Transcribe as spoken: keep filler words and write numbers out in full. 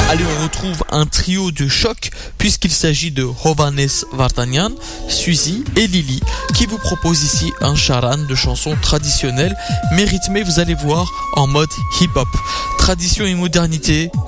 Allez, on retrouve un trio de choc puisqu'il s'agit de Hovhannes Vardanyan, Suzy et Lily qui vous proposent ici un charan de chansons traditionnelles mais rythmées, vous allez voir, en mode hip-hop. Tradition et modernité,